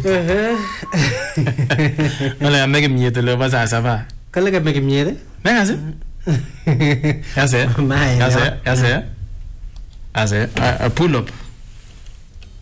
Allora, a me che mi te lo vas a sapere. Quello che mi chiede? Venga, sì. Ya sé. Mai, Ya no? sé, ya sé. Ya sé. Pull up.